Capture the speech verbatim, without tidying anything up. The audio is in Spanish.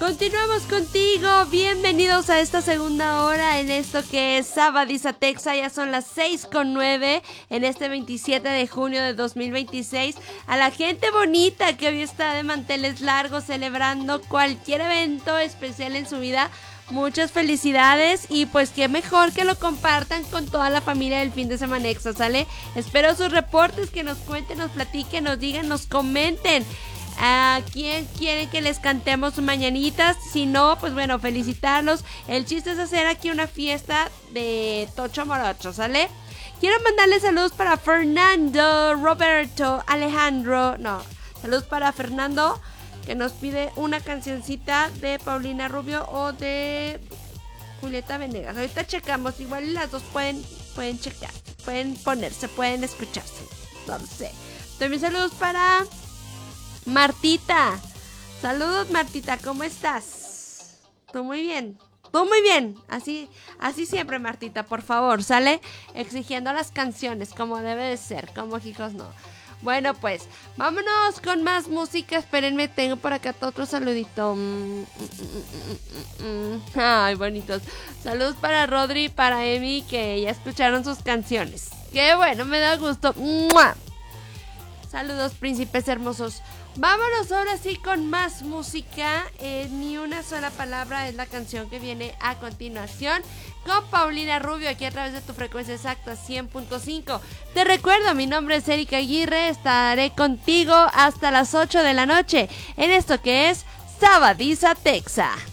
Continuamos contigo, bienvenidos a esta segunda hora en esto que es Sabadiza Texa. Ya son las seis con nueve en este veintisiete de junio de dos mil veintiséis. A la gente bonita que hoy está de manteles largos celebrando cualquier evento especial en su vida, muchas felicidades y pues qué mejor que lo compartan con toda la familia del fin de semana extra, ¿sale? Espero sus reportes, que nos cuenten, nos platiquen, nos digan, nos comenten a quién quieren que les cantemos mañanitas. Si no, pues bueno, felicitarlos. El chiste es hacer aquí una fiesta de Tocho Morocho, ¿sale? Quiero mandarles saludos para Fernando, Roberto, Alejandro. No, saludos para Fernando, que nos pide una cancioncita de Paulina Rubio o de Julieta Venegas. Ahorita checamos, igual las dos pueden, pueden checar, pueden ponerse, pueden escucharse. No lo sé. También saludos para Martita. Saludos, Martita, ¿cómo estás? ¿Tú muy bien? Tú muy bien. Así, así siempre, Martita, por favor, ¿sale? Exigiendo las canciones como debe de ser, como hijos no. Bueno, pues, vámonos con más música. Espérenme, tengo por acá otro saludito. Mm, mm, mm, mm, mm. Ay, bonitos. Saludos para Rodri y para Emi, que ya escucharon sus canciones. Qué bueno, me da gusto. ¡Mua! Saludos, príncipes hermosos. Vámonos ahora sí con más música. Eh, ni una sola palabra es la canción que viene a continuación, con Paulina Rubio, aquí a través de tu frecuencia exacta cien punto cinco. Te recuerdo, mi nombre es Erika Aguirre. Estaré contigo hasta las ocho de la noche en esto que es Sabadiza Texa.